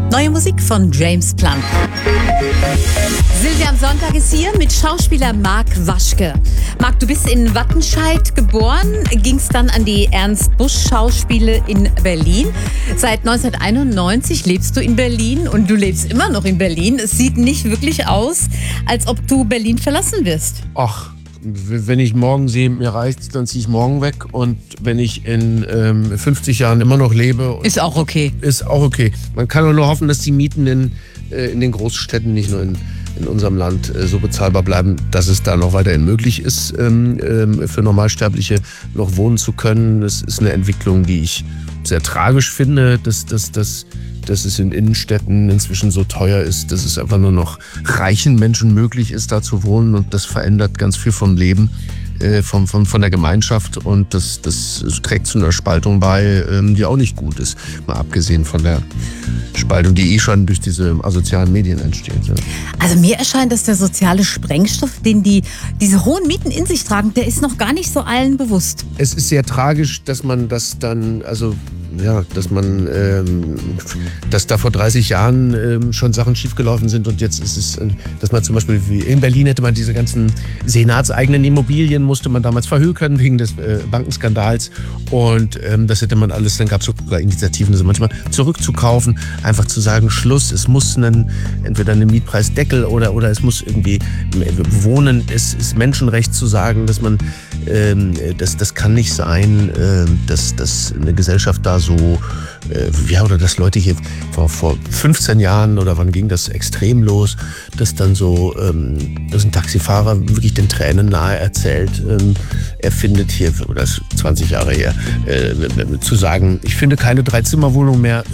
Neue Musik von James Blunt. Silvia am Sonntag ist hier mit Schauspieler Marc Waschke. Marc, du bist in Wattenscheid geboren, gingst dann an die Ernst-Busch-Schauspiele in Berlin. Seit 1991 lebst du in Berlin und du lebst immer noch in Berlin. Es sieht nicht wirklich aus, als ob du Berlin verlassen wirst. Ach, wenn ich morgen sehe, mir reicht's, dann ziehe ich morgen weg. Und wenn ich in 50 Jahren immer noch lebe... Ist auch okay. Ist auch okay. Man kann nur hoffen, dass die Mieten in den Großstädten, nicht nur in unserem Land, so bezahlbar bleiben, dass es da noch weiterhin möglich ist, für Normalsterbliche noch wohnen zu können. Das ist eine Entwicklung, die ich sehr tragisch finde, dass es in Innenstädten inzwischen so teuer ist, dass es einfach nur noch reichen Menschen möglich ist, da zu wohnen. Und das verändert ganz viel vom Leben, von der Gemeinschaft. Und das trägt zu einer Spaltung bei, die auch nicht gut ist. Mal abgesehen von der Spaltung, die schon durch diese asozialen Medien entsteht. Ja. Also mir erscheint, dass der soziale Sprengstoff, den diese hohen Mieten in sich tragen, der ist noch gar nicht so allen bewusst. Es ist sehr tragisch, dass man das dann, dass da vor 30 Jahren schon Sachen schiefgelaufen sind und jetzt ist es, dass man zum Beispiel wie in Berlin hätte man diese ganzen senatseigenen Immobilien, musste man damals verhökern wegen des Bankenskandals und das hätte man alles, dann gab es sogar Initiativen, das manchmal zurückzukaufen, einfach zu sagen, Schluss, es muss entweder einen Mietpreisdeckel oder es muss irgendwie Wohnen, es ist Menschenrecht zu sagen, dass man, das kann nicht sein, dass eine Gesellschaft da so, oder dass Leute hier vor 15 Jahren oder wann ging das extrem los, dass dann so, dass ein Taxifahrer wirklich den Tränen nahe erzählt, er findet hier, oder das ist 20 Jahre her, zu sagen, ich finde keine 3-Zimmer-Wohnung mehr,